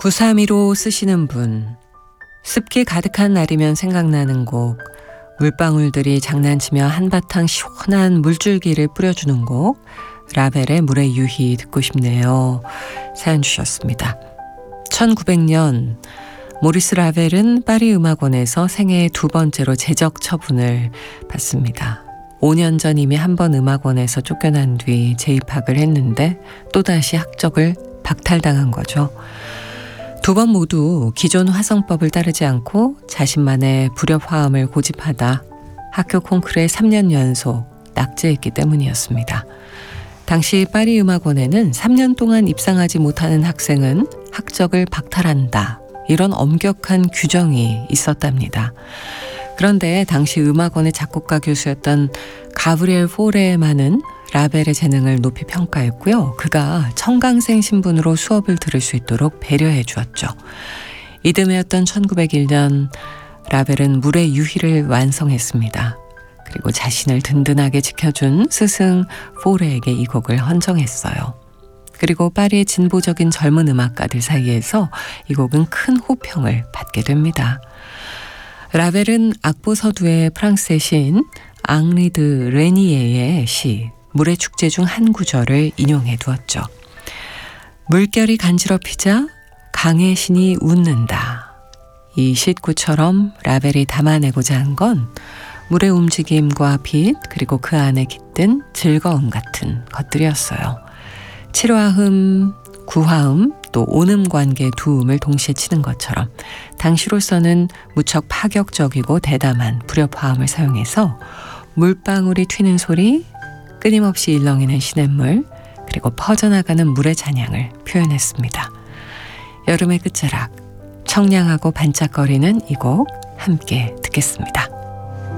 932로 쓰시는 분, 습기 가득한 날이면 생각나는 곡, 물방울들이 장난치며 한바탕 시원한 물줄기를 뿌려주는 곡, 라벨의 물의 유희 듣고 싶네요. 사연 주셨습니다. 1900년 모리스 라벨은 파리 음악원에서 생애 두 번째로 재적 처분을 받습니다. 5년 전 이미 한 번 음악원에서 쫓겨난 뒤 재입학을 했는데 또다시 학적을 박탈당한 거죠. 두 번 모두 기존 화성법을 따르지 않고 자신만의 불협화음을 고집하다 학교 콩쿠르에 3년 연속 낙제했기 때문이었습니다. 당시 파리 음악원에는 3년 동안 입상하지 못하는 학생은 학적을 박탈한다. 이런 엄격한 규정이 있었답니다. 그런데 당시 음악원의 작곡가 교수였던 가브리엘 포레만은 라벨의 재능을 높이 평가했고요. 그가 청강생 신분으로 수업을 들을 수 있도록 배려해 주었죠. 이듬해였던 1901년 라벨은 물의 유희를 완성했습니다. 그리고 자신을 든든하게 지켜준 스승 포레에게 이 곡을 헌정했어요. 그리고 파리의 진보적인 젊은 음악가들 사이에서 이 곡은 큰 호평을 받게 됩니다. 라벨은 악보 서두에 프랑스의 시인 앙리 드 레니에의 시 물의 축제 중 한 구절을 인용해 두었죠. 물결이 간지럽히자 강의 신이 웃는다. 이 시구처럼 라벨이 담아내고자 한 건 물의 움직임과 빛 그리고 그 안에 깃든 즐거움 같은 것들이었어요. 7화음, 9화음 또 온음 관계 두 음을 동시에 치는 것처럼 당시로서는 무척 파격적이고 대담한 불협화음을 사용해서 물방울이 튀는 소리, 끊임없이 일렁이는 시냇물, 그리고 퍼져나가는 물의 잔향을 표현했습니다. 여름의 끝자락, 청량하고 반짝거리는 이 곡 함께 듣겠습니다.